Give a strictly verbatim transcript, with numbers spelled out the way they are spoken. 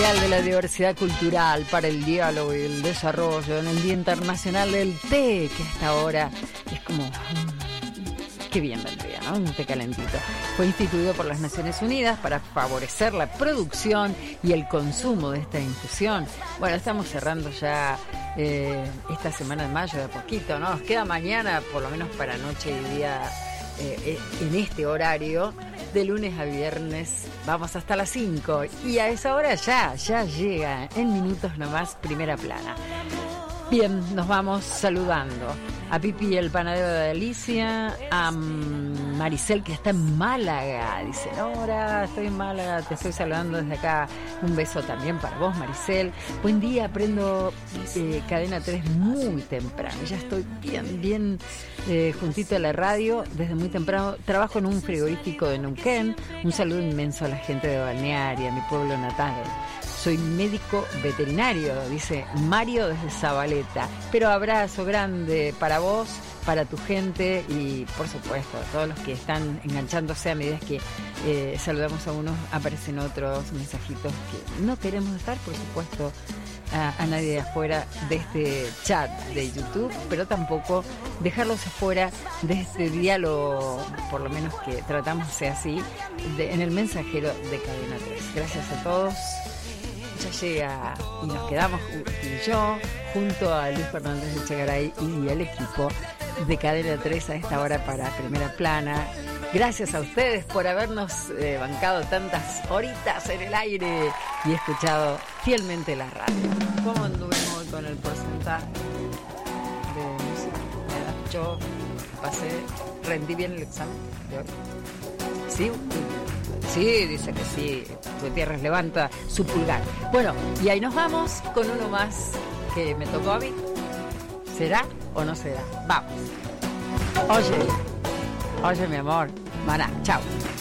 Mundial de la Diversidad Cultural para el Diálogo y el Desarrollo en el Día Internacional del Té, que a esta hora es como... Mmm, qué bien vendría, ¿no? Un té calentito. Fue instituido por las Naciones Unidas para favorecer la producción y el consumo de esta infusión. Bueno, estamos cerrando ya eh, esta semana de mayo de a poquito, ¿no? Nos queda mañana, por lo menos para noche y día, eh, en este horario, de lunes a viernes, vamos hasta las cinco. Y a esa hora ya, ya llega, en minutos nomás, Primera Plana. Bien, nos vamos saludando a Pipi, el panadero de Alicia, a Maricel, que está en Málaga. Dice, Nora, estoy en Málaga, te estoy saludando desde acá. Un beso también para vos, Maricel. Buen día, aprendo eh, Cadena tres muy temprano. Ya estoy bien, bien eh, juntito a la radio desde muy temprano. Trabajo en un frigorífico de Neuquén. Un saludo inmenso a la gente de Balnearia, mi pueblo natal. Soy médico veterinario, dice Mario desde Zabaleta. Pero abrazo grande para vos, para tu gente y, por supuesto, a todos los que están enganchándose a medida que eh, saludamos a unos, aparecen otros mensajitos que no queremos dejar, por supuesto, a, a nadie de afuera de este chat de YouTube, pero tampoco dejarlos afuera de este diálogo, por lo menos que tratamos sea así, de, en el mensajero de Cadena tres. Gracias a todos. Ya llega y nos quedamos y yo junto a Luis Fernández de Chegaray y el equipo de Cadena tres a esta hora para Primera Plana. Gracias a ustedes por habernos eh, bancado tantas horitas en el aire y escuchado fielmente la radio. ¿Cómo anduvimos hoy con el porcentaje de música? Yo pasé, rendí bien el examen de hoy. Sí, sí, dice que sí. Gutiérrez levanta su pulgar. Bueno, y ahí nos vamos con uno más que me tocó a mí. ¿Será o no será? Vamos. Oye, oye mi amor. Maná, chao.